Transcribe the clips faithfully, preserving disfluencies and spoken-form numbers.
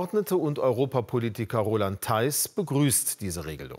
Abgeordnete und Europapolitiker Roland Theiß begrüßt diese Regelung.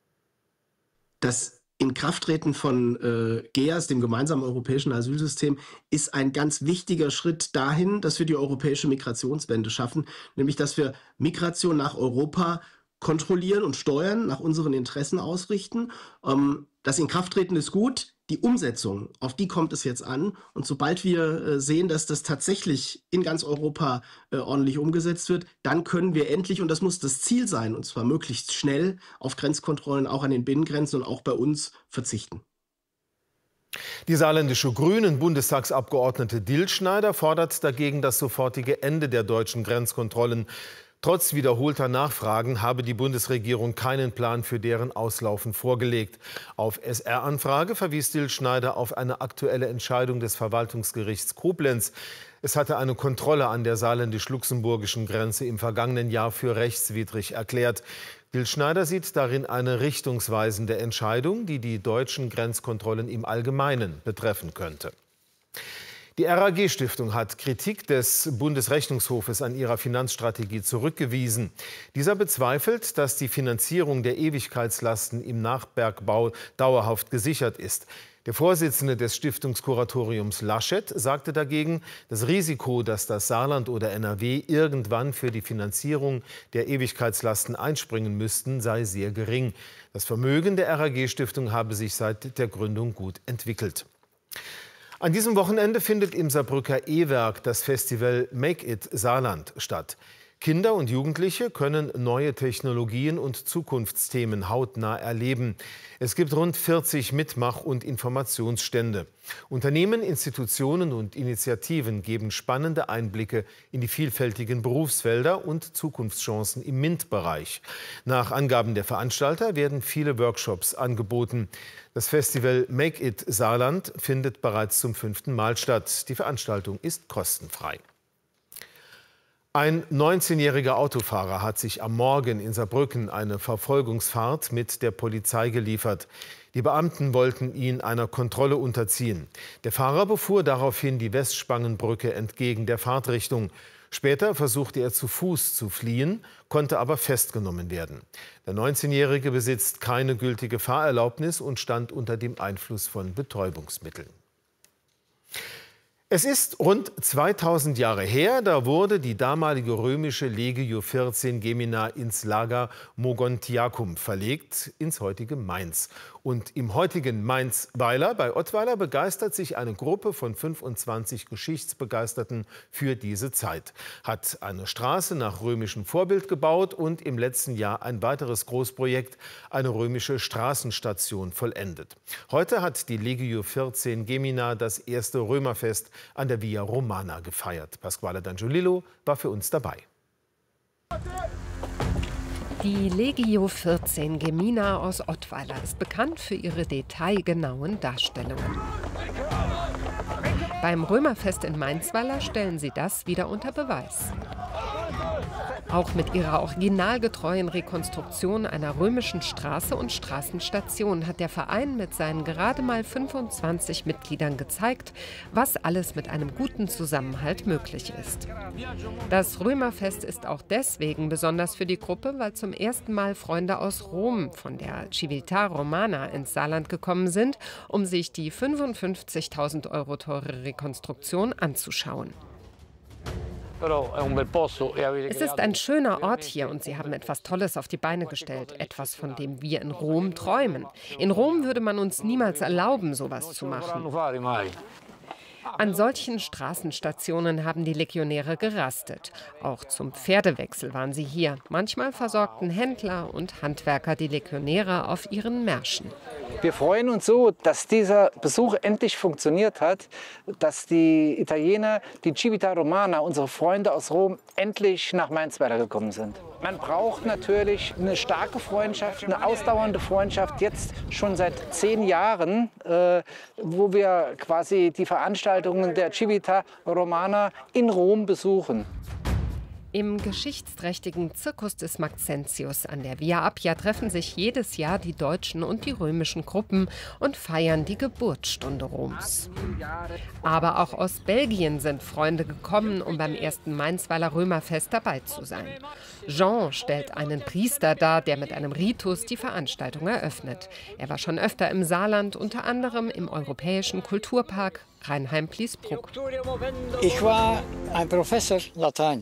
Das Inkrafttreten von äh, G E A S, dem gemeinsamen europäischen Asylsystem, ist ein ganz wichtiger Schritt dahin, dass wir die europäische Migrationswende schaffen, nämlich dass wir Migration nach Europa kontrollieren und steuern, nach unseren Interessen ausrichten. Ähm, das Inkrafttreten ist gut, die Umsetzung, auf die kommt es jetzt an. Und sobald wir äh, sehen, dass das tatsächlich in ganz Europa äh, ordentlich umgesetzt wird, dann können wir endlich, und das muss das Ziel sein, und zwar möglichst schnell, auf Grenzkontrollen auch an den Binnengrenzen und auch bei uns verzichten. Die saarländische Grünen-Bundestagsabgeordnete Dillschneider fordert dagegen das sofortige Ende der deutschen Grenzkontrollen. Trotz wiederholter Nachfragen habe die Bundesregierung keinen Plan für deren Auslaufen vorgelegt. Auf S R-Anfrage verwies Dillschneider auf eine aktuelle Entscheidung des Verwaltungsgerichts Koblenz. Es hatte eine Kontrolle an der saarländisch-luxemburgischen Grenze im vergangenen Jahr für rechtswidrig erklärt. Dillschneider sieht darin eine richtungsweisende Entscheidung, die die deutschen Grenzkontrollen im Allgemeinen betreffen könnte. Die R A G-Stiftung hat Kritik des Bundesrechnungshofes an ihrer Finanzstrategie zurückgewiesen. Dieser bezweifelt, dass die Finanzierung der Ewigkeitslasten im Nachbergbau dauerhaft gesichert ist. Der Vorsitzende des Stiftungskuratoriums Laschet sagte dagegen, das Risiko, dass das Saarland oder N R W irgendwann für die Finanzierung der Ewigkeitslasten einspringen müssten, sei sehr gering. Das Vermögen der R A G-Stiftung habe sich seit der Gründung gut entwickelt. An diesem Wochenende findet im Saarbrücker E-Werk das Festival Make It Saarland statt. Kinder und Jugendliche können neue Technologien und Zukunftsthemen hautnah erleben. Es gibt rund vierzig Mitmach- und Informationsstände. Unternehmen, Institutionen und Initiativen geben spannende Einblicke in die vielfältigen Berufsfelder und Zukunftschancen im MINT-Bereich. Nach Angaben der Veranstalter werden viele Workshops angeboten. Das Festival Make It Saarland findet bereits zum fünften Mal statt. Die Veranstaltung ist kostenfrei. Ein neunzehnjähriger Autofahrer hat sich am Morgen in Saarbrücken eine Verfolgungsfahrt mit der Polizei geliefert. Die Beamten wollten ihn einer Kontrolle unterziehen. Der Fahrer befuhr daraufhin die Westspangenbrücke entgegen der Fahrtrichtung. Später versuchte er zu Fuß zu fliehen, konnte aber festgenommen werden. Der neunzehnjährige besitzt keine gültige Fahrerlaubnis und stand unter dem Einfluss von Betäubungsmitteln. Es ist rund zweitausend Jahre her, da wurde die damalige römische Legio vierzehn Gemina ins Lager Mogontiacum verlegt, ins heutige Mainz. Und im heutigen Mainz-Weiler bei Ottweiler begeistert sich eine Gruppe von fünfundzwanzig Geschichtsbegeisterten für diese Zeit, hat eine Straße nach römischem Vorbild gebaut und im letzten Jahr ein weiteres Großprojekt, eine römische Straßenstation, vollendet. Heute hat die Legio vierzehn Gemina das erste Römerfest an der Via Romana gefeiert. Pasquale D'Angiolillo war für uns dabei. Die Legio vierzehn Gemina aus Ottweiler ist bekannt für ihre detailgenauen Darstellungen. Beim Römerfest in Mainzweiler stellen sie das wieder unter Beweis. Auch mit ihrer originalgetreuen Rekonstruktion einer römischen Straße und Straßenstation hat der Verein mit seinen gerade mal fünfundzwanzig Mitgliedern gezeigt, was alles mit einem guten Zusammenhalt möglich ist. Das Römerfest ist auch deswegen besonders für die Gruppe, weil zum ersten Mal Freunde aus Rom von der Civiltà Romana ins Saarland gekommen sind, um sich die fünfundfünfzigtausend Euro teure Rekonstruktion anzuschauen. Es ist ein schöner Ort hier und sie haben etwas Tolles auf die Beine gestellt. Etwas, von dem wir in Rom träumen. In Rom würde man uns niemals erlauben, sowas zu machen. An solchen Straßenstationen haben die Legionäre gerastet. Auch zum Pferdewechsel waren sie hier. Manchmal versorgten Händler und Handwerker die Legionäre auf ihren Märschen. Wir freuen uns so, dass dieser Besuch endlich funktioniert hat, dass die Italiener, die Civiltà Romana, unsere Freunde aus Rom, endlich nach Mainzweiler gekommen sind. Man braucht natürlich eine starke Freundschaft, eine ausdauernde Freundschaft, jetzt schon seit zehn Jahren, äh, wo wir quasi die Veranstaltungen der Civiltà Romana in Rom besuchen. Im geschichtsträchtigen Circus des Maxentius an der Via Appia treffen sich jedes Jahr die deutschen und die römischen Gruppen und feiern die Geburtsstunde Roms. Aber auch aus Belgien sind Freunde gekommen, um beim ersten Mainzweiler Römerfest dabei zu sein. Jean stellt einen Priester dar, der mit einem Ritus die Veranstaltung eröffnet. Er war schon öfter im Saarland, unter anderem im Europäischen Kulturpark Rheinheim-Pliesbruck. Ich war ein Professor Latein.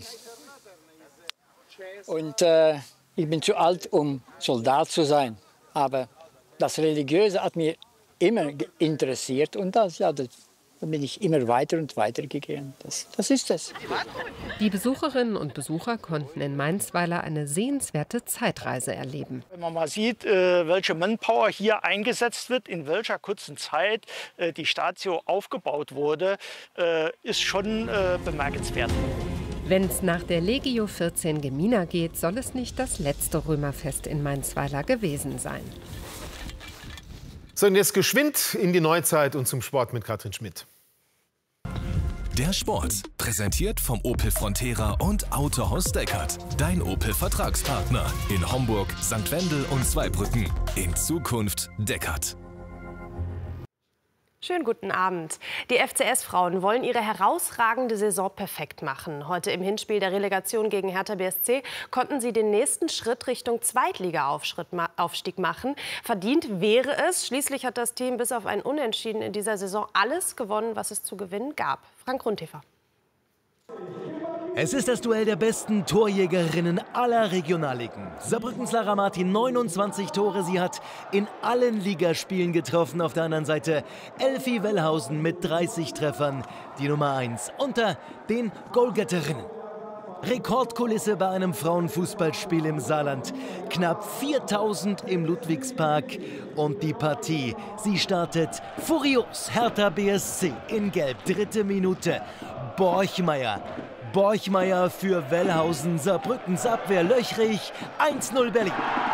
Und äh, ich bin zu alt, um Soldat zu sein. Aber das Religiöse hat mich immer interessiert. Und das, ja, das, da bin ich immer weiter und weiter gegangen. Das, das ist es. Die Besucherinnen und Besucher konnten in Mainzweiler eine sehenswerte Zeitreise erleben. Wenn man mal sieht, welche Manpower hier eingesetzt wird, in welcher kurzen Zeit die Statio aufgebaut wurde, ist schon bemerkenswert. Wenn es nach der Legio vierzehn Gemina geht, soll es nicht das letzte Römerfest in Mainzweiler gewesen sein. So, und jetzt geschwind in die Neuzeit und zum Sport mit Katrin Schmidt. Der Sport, präsentiert vom Opel Frontera und Autohaus Deckert. Dein Opel-Vertragspartner in Homburg, Sankt Wendel und Zweibrücken. In Zukunft Deckert. Schönen guten Abend. Die F C S-Frauen wollen ihre herausragende Saison perfekt machen. Heute im Hinspiel der Relegation gegen Hertha B S C konnten sie den nächsten Schritt Richtung Zweitliga-Aufstieg machen. Verdient wäre es. Schließlich hat das Team bis auf ein Unentschieden in dieser Saison alles gewonnen, was es zu gewinnen gab. Frank Rundtefer. Es ist das Duell der besten Torjägerinnen aller Regionalligen. Saarbrückens Lara Martin, neunundzwanzig Tore. Sie hat in allen Ligaspielen getroffen. Auf der anderen Seite Elfie Wellhausen mit dreißig Treffern. Die Nummer eins unter den Goalgetterinnen. Rekordkulisse bei einem Frauenfußballspiel im Saarland. Knapp viertausend im Ludwigspark. Und die Partie, sie startet furios. Hertha B S C in Gelb, dritte Minute. Borchmeier. Borchmeier für Wellhausen. Saarbrückens Abwehr löchrig. eins null Berlin.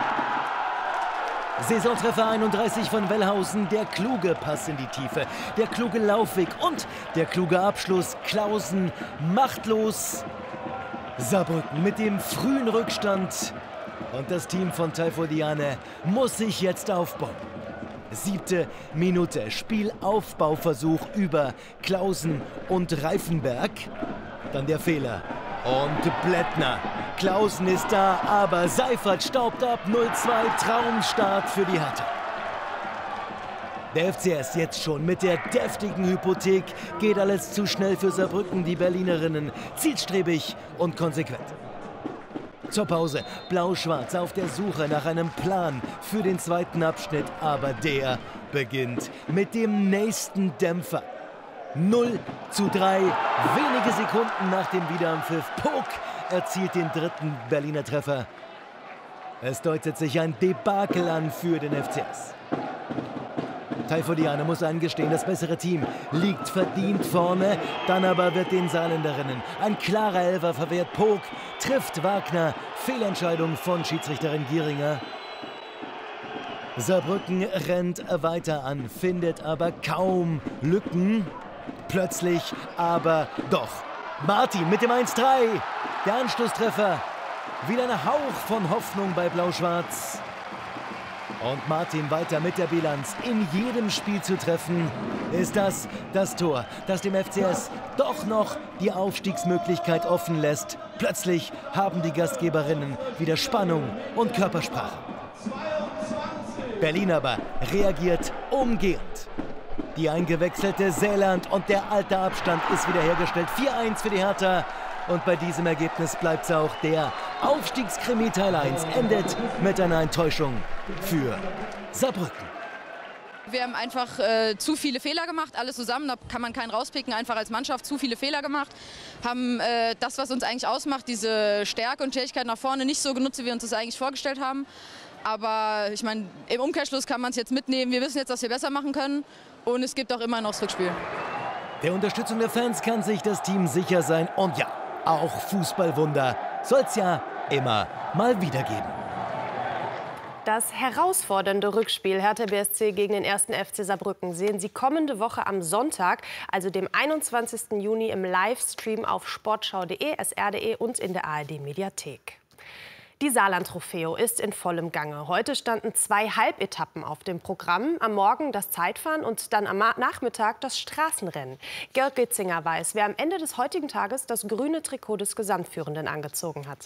Saisontreffer einunddreißig von Wellhausen. Der kluge Pass in die Tiefe. Der kluge Laufweg und der kluge Abschluss. Klausen machtlos. Saarbrücken mit dem frühen Rückstand. Und das Team von Taifodiane muss sich jetzt aufbauen. Siebte Minute. Spielaufbauversuch über Klausen und Reifenberg. Dann der Fehler. Und Blättner. Klausen ist da, aber Seifert staubt ab. null zwei. Traumstart für die Hertha. Der F C S jetzt schon mit der deftigen Hypothek. Geht alles zu schnell für Saarbrücken. Die Berlinerinnen zielstrebig und konsequent. Zur Pause. Blau-Schwarz auf der Suche nach einem Plan für den zweiten Abschnitt. Aber der beginnt mit dem nächsten Dämpfer. null zu drei. Wenige Sekunden nach dem Wiederanpfiff. Pok erzielt den dritten Berliner Treffer. Es deutet sich ein Debakel an für den F C S. Taifodiane muss eingestehen, das bessere Team liegt verdient vorne. Dann aber wird den Saarländerinnen ein klarer Elfer verwehrt. Pok trifft Wagner. Fehlentscheidung von Schiedsrichterin Gieringer. Saarbrücken rennt weiter an, findet aber kaum Lücken. Plötzlich aber doch. Martin mit dem eins drei. Der Anschlusstreffer. Wieder ein Hauch von Hoffnung bei Blau-Schwarz. Und Martin weiter mit der Bilanz. In jedem Spiel zu treffen, ist das das Tor, das dem F C S doch noch die Aufstiegsmöglichkeit offen lässt. Plötzlich haben die Gastgeberinnen wieder Spannung und Körpersprache. Berlin aber reagiert umgehend. Die eingewechselte Seeland und der alte Abstand ist wiederhergestellt. vier eins für die Hertha. Und bei diesem Ergebnis bleibt es auch. Der Aufstiegskrimi Teil eins endet mit einer Enttäuschung für Saarbrücken. Wir haben einfach äh, zu viele Fehler gemacht, alles zusammen, da kann man keinen rauspicken, einfach als Mannschaft zu viele Fehler gemacht. Haben äh, das, was uns eigentlich ausmacht, diese Stärke und Schnelligkeit nach vorne nicht so genutzt, wie wir uns das eigentlich vorgestellt haben. Aber ich meine, im Umkehrschluss kann man es jetzt mitnehmen. Wir wissen jetzt, was wir besser machen können und es gibt auch immer noch das Rückspiel. Der Unterstützung der Fans kann sich das Team sicher sein. Und ja, auch Fußballwunder soll es ja immer mal wieder geben. Das herausfordernde Rückspiel Hertha B S C gegen den ersten F C Saarbrücken sehen Sie kommende Woche am Sonntag, also dem einundzwanzigsten Juni, im Livestream auf sportschau punkt de, S R punkt de und in der A R D-Mediathek. Die Saarland-Trofeo ist in vollem Gange. Heute standen zwei Halbetappen auf dem Programm. Am Morgen das Zeitfahren und dann am Nachmittag das Straßenrennen. Georg Gitzinger weiß, wer am Ende des heutigen Tages das grüne Trikot des Gesamtführenden angezogen hat.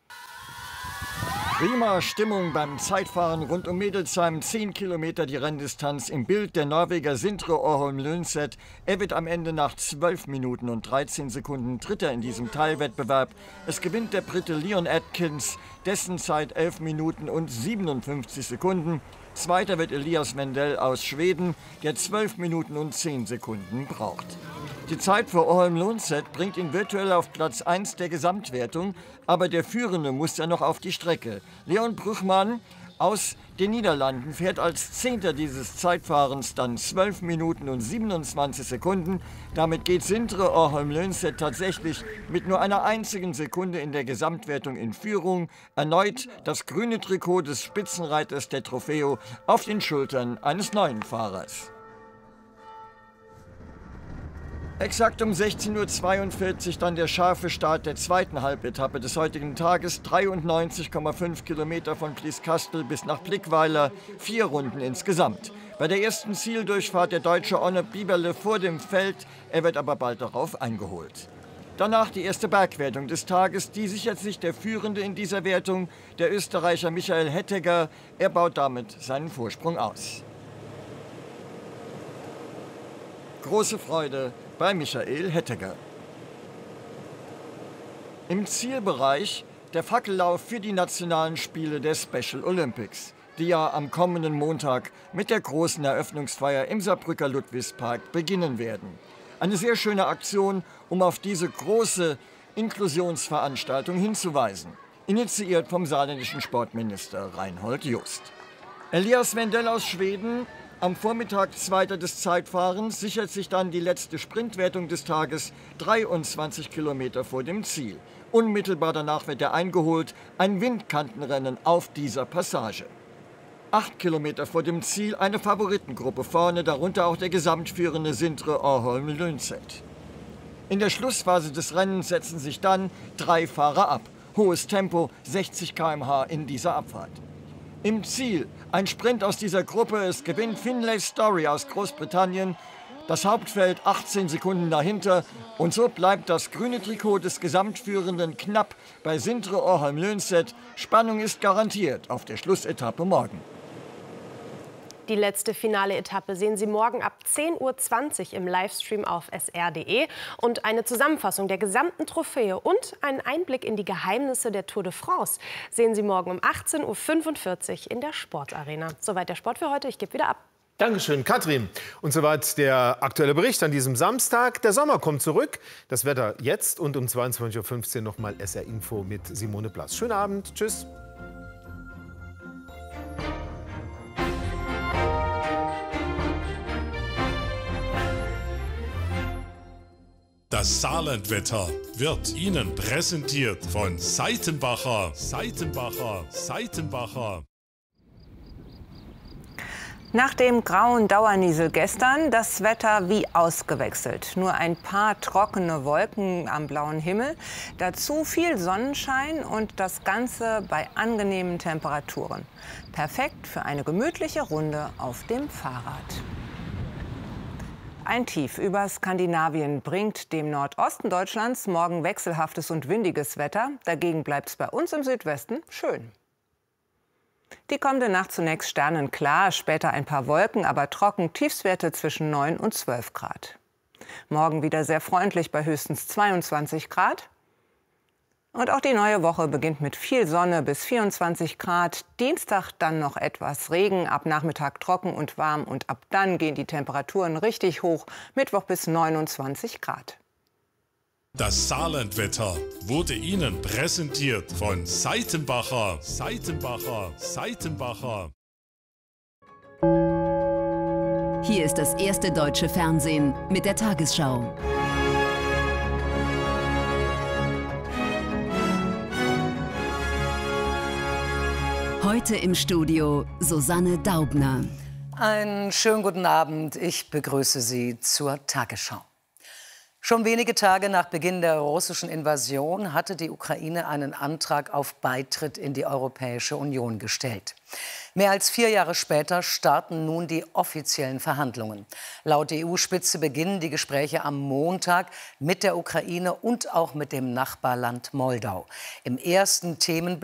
Prima Stimmung beim Zeitfahren rund um Mädelsheim. Zehn Kilometer die Renndistanz im Bild der Norweger Sindre Åholm Lønseth. Er wird am Ende nach zwölf Minuten und dreizehn Sekunden Dritter in diesem Teilwettbewerb. Es gewinnt der Brite Leon Atkins, dessen Zeit elf Minuten und siebenundfünfzig Sekunden. Zweiter wird Elias Wendell aus Schweden, der zwölf Minuten und zehn Sekunden braucht. Die Zeit für Åholm Lønseth bringt ihn virtuell auf Platz eins der Gesamtwertung, aber der Führende muss ja noch auf die Strecke. Leon Brüchmann aus den Niederlanden fährt als Zehnter dieses Zeitfahrens dann zwölf Minuten und siebenundzwanzig Sekunden. Damit geht Sindre Åholm Lønseth tatsächlich mit nur einer einzigen Sekunde in der Gesamtwertung in Führung. Erneut das grüne Trikot des Spitzenreiters der Trofeo auf den Schultern eines neuen Fahrers. Exakt um sechzehn Uhr zweiundvierzig dann der scharfe Start der zweiten Halbetappe des heutigen Tages. dreiundneunzig Komma fünf Kilometer von Blieskastel bis nach Blickweiler, vier Runden insgesamt. Bei der ersten Zieldurchfahrt der Deutsche Onne Bieberle vor dem Feld, er wird aber bald darauf eingeholt. Danach die erste Bergwertung des Tages, die sichert sich der Führende in dieser Wertung, der Österreicher Michael Hetteger. Er baut damit seinen Vorsprung aus. Große Freude bei Michael Hetteger. Im Zielbereich der Fackellauf für die nationalen Spiele der Special Olympics, die ja am kommenden Montag mit der großen Eröffnungsfeier im Saarbrücker Ludwigspark beginnen werden. Eine sehr schöne Aktion, um auf diese große Inklusionsveranstaltung hinzuweisen. Initiiert vom saarländischen Sportminister Reinhold Just. Elias Wendell aus Schweden, am Vormittag Zweiter des Zeitfahrens, sichert sich dann die letzte Sprintwertung des Tages, dreiundzwanzig Kilometer vor dem Ziel. Unmittelbar danach wird er eingeholt, ein Windkantenrennen auf dieser Passage. Acht Kilometer vor dem Ziel eine Favoritengruppe vorne, darunter auch der gesamtführende Sindre Åholm Lønseth. In der Schlussphase des Rennens setzen sich dann drei Fahrer ab. Hohes Tempo, sechzig Kilometer pro Stunde in dieser Abfahrt. Im Ziel ein Sprint aus dieser Gruppe. Es gewinnt Finlay Story aus Großbritannien. Das Hauptfeld achtzehn Sekunden dahinter. Und so bleibt das grüne Trikot des Gesamtführenden knapp bei Sindre Åholm Lønseth. Spannung ist garantiert auf der Schlussetappe morgen. Die letzte finale Etappe sehen Sie morgen ab zehn Uhr zwanzig im Livestream auf S R punkt de. Und eine Zusammenfassung der gesamten Trophäe und einen Einblick in die Geheimnisse der Tour de France sehen Sie morgen um achtzehn Uhr fünfundvierzig in der Sportarena. Soweit der Sport für heute. Ich gebe wieder ab. Dankeschön, Katrin. Und soweit der aktuelle Bericht an diesem Samstag. Der Sommer kommt zurück. Das Wetter jetzt und um zweiundzwanzig Uhr fünfzehn noch mal S R Info mit Simone Blass. Schönen Abend. Tschüss. Das Saarlandwetter wird Ihnen präsentiert von Seitenbacher, Seitenbacher, Seitenbacher. Nach dem grauen Dauerniesel gestern das Wetter wie ausgewechselt. Nur ein paar trockene Wolken am blauen Himmel, dazu viel Sonnenschein und das Ganze bei angenehmen Temperaturen. Perfekt für eine gemütliche Runde auf dem Fahrrad. Ein Tief über Skandinavien bringt dem Nordosten Deutschlands morgen wechselhaftes und windiges Wetter. Dagegen bleibt es bei uns im Südwesten schön. Die kommende Nacht zunächst sternenklar, später ein paar Wolken, aber trocken, Tiefstwerte zwischen neun und zwölf Grad. Morgen wieder sehr freundlich bei höchstens zweiundzwanzig Grad. Und auch die neue Woche beginnt mit viel Sonne bis vierundzwanzig Grad. Dienstag dann noch etwas Regen, ab Nachmittag trocken und warm. Und ab dann gehen die Temperaturen richtig hoch, Mittwoch bis neunundzwanzig Grad. Das Saarlandwetter wurde Ihnen präsentiert von Seitenbacher, Seitenbacher, Seitenbacher. Hier ist das erste deutsche Fernsehen mit der Tagesschau. Heute im Studio Susanne Daubner. Einen schönen guten Abend. Ich begrüße Sie zur Tagesschau. Schon wenige Tage nach Beginn der russischen Invasion hatte die Ukraine einen Antrag auf Beitritt in die Europäische Union gestellt. Mehr als vier Jahre später starten nun die offiziellen Verhandlungen. Laut E U-Spitze beginnen die Gespräche am Montag mit der Ukraine und auch mit dem Nachbarland Moldau. Im ersten Themenblock